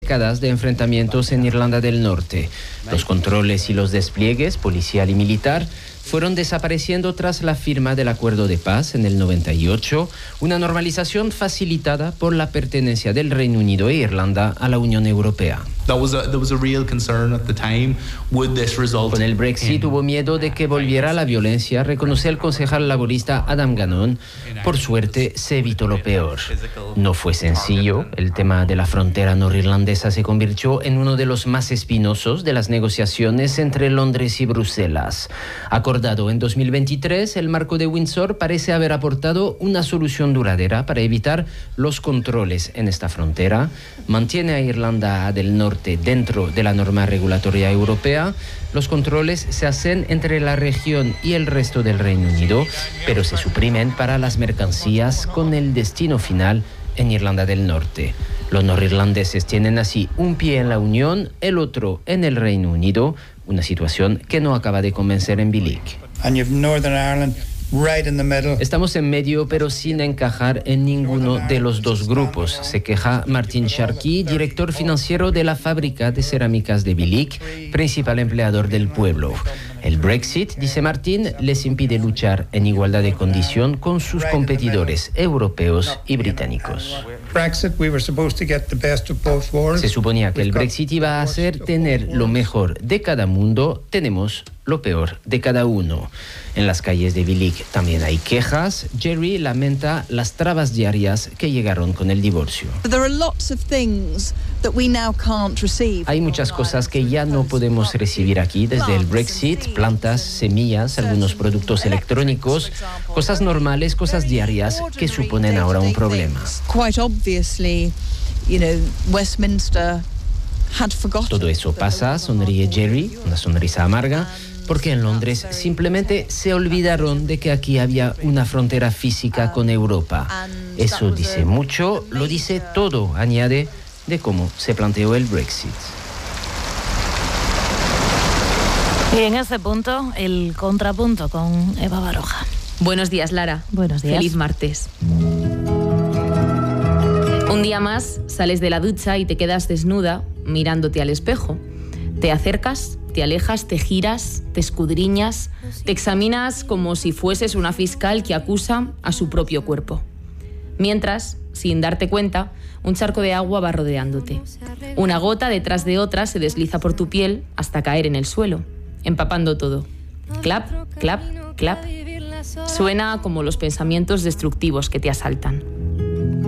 décadas de enfrentamientos en Irlanda del Norte. Los controles y los despliegues policial y militar fueron desapareciendo tras la firma del acuerdo de paz en el 98, una normalización facilitada por la pertenencia del Reino Unido e Irlanda a la Unión Europea. Con el Brexit hubo miedo de que volviera la violencia, reconoció el concejal laborista Adam Gannon. Por suerte se evitó lo peor. No fue sencillo. El tema de la frontera norirlandesa se convirtió en uno de los más espinosos de las negociaciones entre Londres y Bruselas. Acordado en 2023, el marco de Windsor parece haber aportado una solución duradera para evitar los controles en esta frontera. Mantiene a Irlanda del Norte dentro de la norma regulatoria europea. Los controles se hacen entre la región y el resto del Reino Unido, pero se suprimen para las mercancías con el destino final en Irlanda del Norte. Los norirlandeses tienen así un pie en la Unión, el otro en el Reino Unido, una situación que no acaba de convencer en Bilic. Estamos en medio, pero sin encajar en ninguno de los dos grupos, se queja Martin Sharkey, director financiero de la fábrica de cerámicas de Bilic, principal empleador del pueblo. El Brexit, dice Martin, les impide luchar en igualdad de condición con sus competidores europeos y británicos. Se suponía que el Brexit iba a hacer tener lo mejor de cada mundo, tenemos lo peor de cada uno. En las calles de Bilic también hay quejas. Jerry lamenta las trabas diarias que llegaron con el divorcio. Hay muchas cosas que ya no podemos recibir aquí desde el Brexit, plantas, semillas, algunos productos electrónicos, cosas normales, cosas diarias que suponen ahora un problema. Todo eso pasa, sonríe Jerry, una sonrisa amarga, porque en Londres simplemente se olvidaron de que aquí había una frontera física con Europa. Eso dice mucho, lo dice todo, añade, de cómo se planteó el Brexit. Y en este punto, el contrapunto con Eva Baroja. Buenos días, Lara. Buenos días. Feliz martes. Un día más sales de la ducha y te quedas desnuda mirándote al espejo. Te acercas, te alejas, te giras, te escudriñas, te examinas como si fueses una fiscal que acusa a su propio cuerpo. Mientras, sin darte cuenta, un charco de agua va rodeándote. Una gota detrás de otra se desliza por tu piel hasta caer en el suelo, empapando todo. Clap, clap, clap. Suena como los pensamientos destructivos que te asaltan.